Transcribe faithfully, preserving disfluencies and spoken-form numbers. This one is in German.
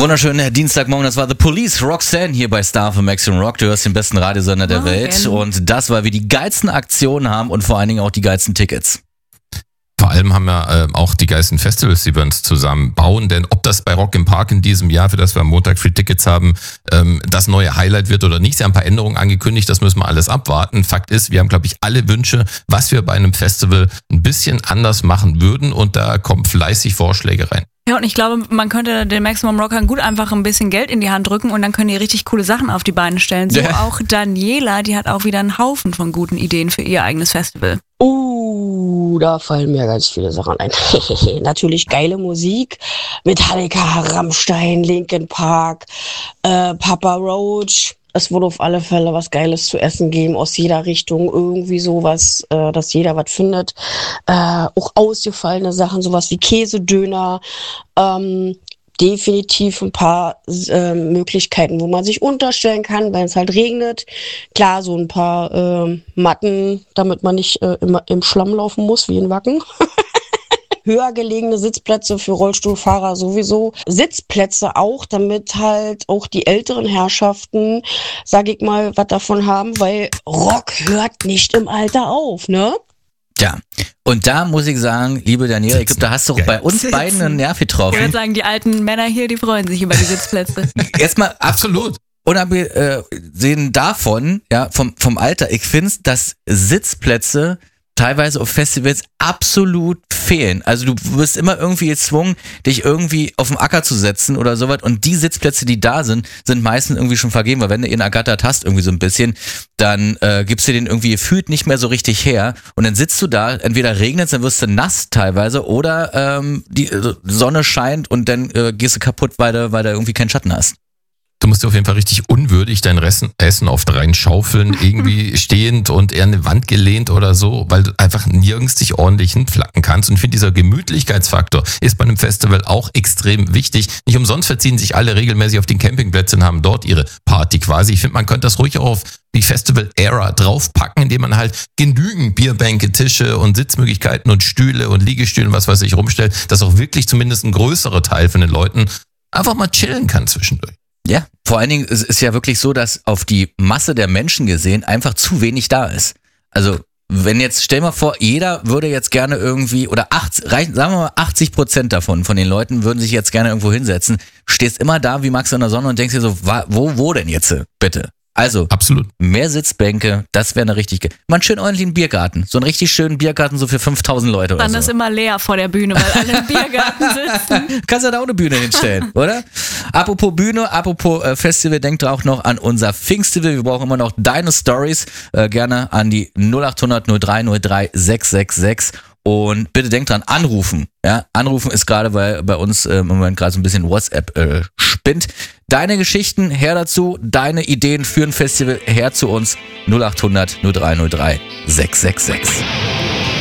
Wunderschönen Dienstagmorgen, das war The Police, Roxanne hier bei Star für Maximum Rock. Du hörst den besten Radiosender der Morgen. Welt und das, weil wir die geilsten Aktionen haben und vor allen Dingen auch die geilsten Tickets. Vor allem haben wir äh, auch die geilsten Festivals, die wir uns zusammen bauen, denn ob das bei Rock im Park in diesem Jahr, für das wir am Montag Free Tickets haben, ähm, das neue Highlight wird oder nicht, sie haben ein paar Änderungen angekündigt, das müssen wir alles abwarten. Fakt ist, wir haben, glaube ich, alle Wünsche, was wir bei einem Festival ein bisschen anders machen würden und da kommen fleißig Vorschläge rein. Ja, und ich glaube, man könnte den Maximum Rockern gut einfach ein bisschen Geld in die Hand drücken und dann können die richtig coole Sachen auf die Beine stellen. So Ja. auch Daniela, die hat auch wieder einen Haufen von guten Ideen für ihr eigenes Festival. Uh, da fallen mir ganz viele Sachen ein. Natürlich geile Musik. Metallica, Rammstein, Linkin Park, äh, Papa Roach. Es wurde auf alle Fälle was Geiles zu essen geben, aus jeder Richtung, irgendwie sowas, äh, dass jeder was findet. Äh, auch ausgefallene Sachen, sowas wie Käsedöner, ähm, definitiv ein paar äh, Möglichkeiten, wo man sich unterstellen kann, wenn es halt regnet. Klar, so ein paar äh, Matten, damit man nicht äh, immer im Schlamm laufen muss, wie in Wacken. Höher gelegene Sitzplätze für Rollstuhlfahrer sowieso. Sitzplätze auch, damit halt auch die älteren Herrschaften, sag ich mal, was davon haben, weil Rock hört nicht im Alter auf, ne? Ja, und da muss ich sagen, liebe Daniela, ich glaube, da hast du auch bei uns Sitzen. beiden einen Nerv Ich würde getroffen. sagen, die alten Männer hier, die freuen sich über die Sitzplätze. Erstmal Absolut. unabgesehen davon, ja, vom, vom Alter, ich finde, dass Sitzplätze teilweise auf Festivals absolut fehlen. Also du wirst immer irgendwie gezwungen, dich irgendwie auf den Acker zu setzen oder sowas und die Sitzplätze, die da sind, sind meistens irgendwie schon vergeben, weil wenn du ihn ergattert hast irgendwie so ein bisschen, dann äh, gibst du den irgendwie gefühlt nicht mehr so richtig her und dann sitzt du da, entweder regnet es, dann wirst du nass teilweise oder ähm, die äh, Sonne scheint und dann äh, gehst du kaputt, weil du, weil du irgendwie keinen Schatten hast. Du musst dir auf jeden Fall richtig unwürdig dein Ressen, Essen oft reinschaufeln, irgendwie stehend und eher an eine Wand gelehnt oder so, weil du einfach nirgends dich ordentlich hinflacken kannst. Und ich finde, dieser Gemütlichkeitsfaktor ist bei einem Festival auch extrem wichtig. Nicht umsonst verziehen sich alle regelmäßig auf den Campingplätzen und haben dort ihre Party quasi. Ich finde, man könnte das ruhig auch auf die Festival-Ära draufpacken, indem man halt genügend Bierbänke, Tische und Sitzmöglichkeiten und Stühle und Liegestühle und was weiß ich rumstellt, dass auch wirklich zumindest ein größerer Teil von den Leuten einfach mal chillen kann zwischendurch. Ja, vor allen Dingen es ist ja wirklich so, dass auf die Masse der Menschen gesehen einfach zu wenig da ist. Also wenn jetzt, stell mal vor, jeder würde jetzt gerne irgendwie, oder achtzig, reichen, sagen wir mal achtzig Prozent davon, von den Leuten würden sich jetzt gerne irgendwo hinsetzen, stehst immer da wie Max in der Sonne und denkst dir so, wa- wo, wo denn jetzt, bitte? Also, Absolut. mehr Sitzbänke, das wäre eine richtig, ge- mal einen schön ordentlichen Biergarten, so einen richtig schönen Biergarten so für fünftausend Leute oder Dann so. ist immer leer vor der Bühne, weil alle im Biergarten sitzen. Kannst du da auch eine Bühne hinstellen, oder? Apropos Bühne, apropos äh, Festival, denkt auch noch an unser Pfingstfestival. Wir brauchen immer noch deine Stories. Äh, gerne an die null acht hundert null drei null drei sechs sechs sechs. Und bitte denkt dran, anrufen. Ja, anrufen ist gerade, weil bei uns äh, im Moment gerade so ein bisschen WhatsApp äh, spinnt. Deine Geschichten her dazu, deine Ideen für ein Festival her zu uns. null acht hundert null drei null drei sechs sechs sechs.